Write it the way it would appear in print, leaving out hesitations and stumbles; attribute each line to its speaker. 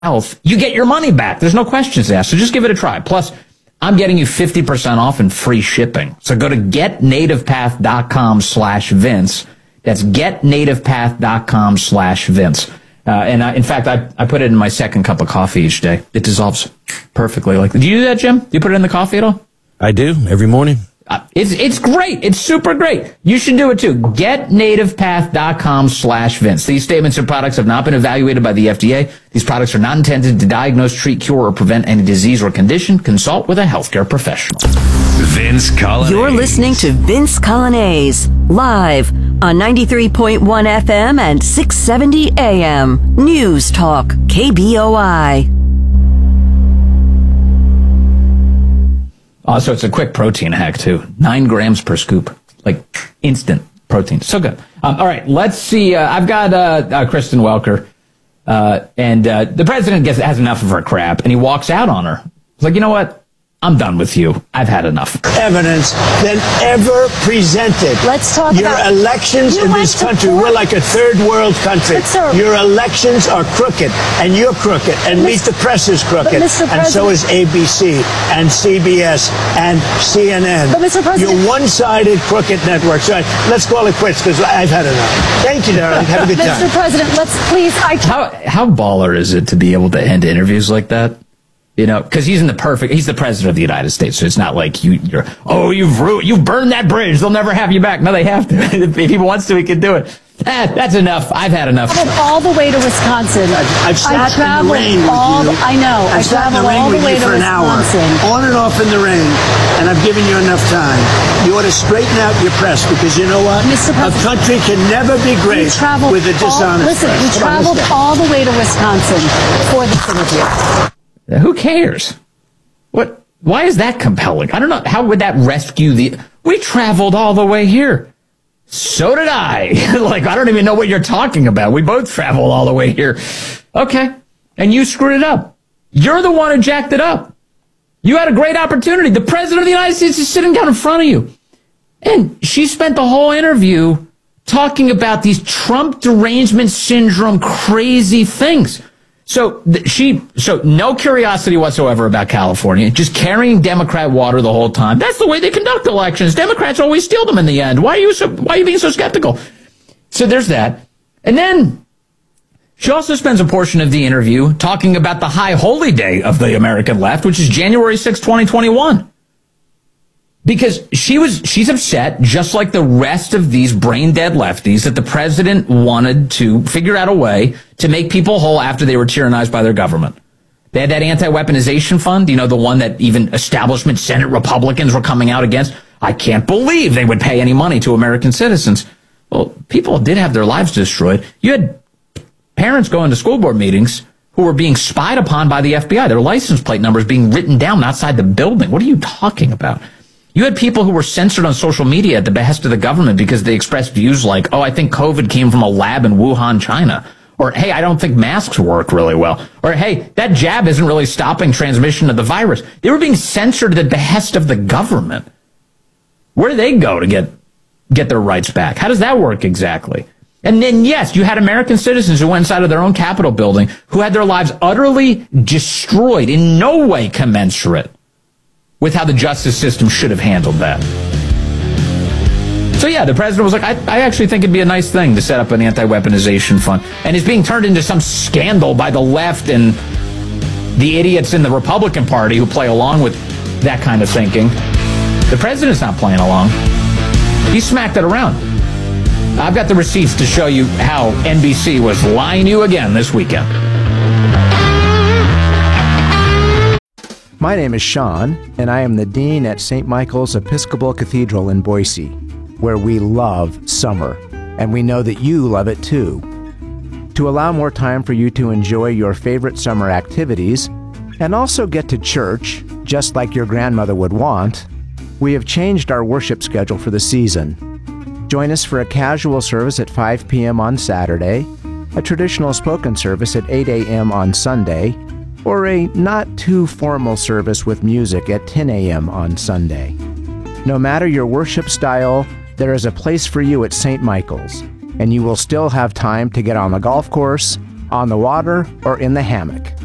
Speaker 1: health, you get your money back. There's no questions asked. So just give it a try. Plus, I'm getting you 50% off and free shipping. So go to getnativepath.com/Vince. That's getnativepath.com/Vince. In fact, I put it in my second cup of coffee each day. It dissolves perfectly. Do you do that, Jim? Do you put it in the coffee at all?
Speaker 2: I do, every morning.
Speaker 1: It's great. It's super great. You should do it too. GetNativePath.com/Vince. These statements and products have not been evaluated by the FDA. These products are not intended to diagnose, treat, cure, or prevent any disease or condition. Consult with a healthcare professional.
Speaker 3: Vince Coglianese.
Speaker 4: You're listening to Vince Coglianese, live on 93.1 FM and 670 AM. News Talk, KBOI.
Speaker 1: So it's a quick protein hack, too. 9 grams per scoop. Instant protein. So good. All right, let's see. I've got Kristen Welker. And the president has enough of her crap, and he walks out on her. It's like, you know what? I'm done with you. I've had enough.
Speaker 5: Evidence than ever presented.
Speaker 6: Let's talk
Speaker 5: your
Speaker 6: about
Speaker 5: elections in this country. We're like a third world country. Your elections are crooked, and you're crooked, and Meet the Press is crooked, and so is ABC and CBS and CNN.
Speaker 6: But Mr. President,
Speaker 5: your one-sided crooked network. So let's call it quits because I've had enough. Thank you, darling. Have a good time.
Speaker 6: Mr. President, let's please.
Speaker 1: How baller is it to be able to end interviews like that? You know, because he's the president of the United States, so it's not like you've burned that bridge. They'll never have you back. No, they have to. If he wants to, he can do it. That's enough. I've had enough.
Speaker 6: I traveled all the way to Wisconsin.
Speaker 5: I've sat in the rain with you.
Speaker 6: I know.
Speaker 5: I've sat in the rain with you for an hour, on and off in the rain, and I've given you enough time. You ought to straighten out your press because you know what?
Speaker 6: Mr.
Speaker 5: A country can never be great with a dishonest press.
Speaker 6: We traveled all the way to Wisconsin for this interview.
Speaker 1: Who cares? What? Why is that compelling? I don't know. How would that rescue we traveled all the way here. So did I. I don't even know what you're talking about. We both traveled all the way here. Okay. And you screwed it up. You're the one who jacked it up. You had a great opportunity. The president of the United States is sitting down in front of you. And she spent the whole interview talking about these Trump derangement syndrome crazy things. So no curiosity whatsoever about California, just carrying Democrat water the whole time. That's the way they conduct elections. Democrats always steal them in the end. Why are you being so skeptical? So there's that. And then she also spends a portion of the interview talking about the high holy day of the American left, which is January 6, 2021. Because she's upset, just like the rest of these brain-dead lefties, that the president wanted to figure out a way to make people whole after they were tyrannized by their government. They had that anti-weaponization fund, the one that even establishment Senate Republicans were coming out against. I can't believe they would pay any money to American citizens. Well, people did have their lives destroyed. You had parents going to school board meetings who were being spied upon by the FBI, their license plate numbers being written down outside the building. What are you talking about? You had people who were censored on social media at the behest of the government because they expressed views like, I think COVID came from a lab in Wuhan, China. Or, hey, I don't think masks work really well. Or, hey, that jab isn't really stopping transmission of the virus. They were being censored at the behest of the government. Where do they go to get their rights back? How does that work exactly? And then, yes, you had American citizens who went inside of their own Capitol building who had their lives utterly destroyed, in no way commensurate with how the justice system should have handled that. So yeah, the president was like, I actually think it'd be a nice thing to set up an anti-weaponization fund. And it's being turned into some scandal by the left and the idiots in the Republican Party who play along with that kind of thinking. The president's not playing along. He smacked it around. I've got the receipts to show you how NBC was lying to you again this weekend.
Speaker 7: My name is Sean, and I am the Dean at St. Michael's Episcopal Cathedral in Boise, where we love summer, and we know that you love it too. To allow more time for you to enjoy your favorite summer activities, and also get to church, just like your grandmother would want, we have changed our worship schedule for the season. Join us for a casual service at 5 p.m. on Saturday, a traditional spoken service at 8 a.m. on Sunday, or a not-too-formal service with music at 10 a.m. on Sunday. No matter your worship style, there is a place for you at St. Michael's, and you will still have time to get on the golf course, on the water, or in the hammock.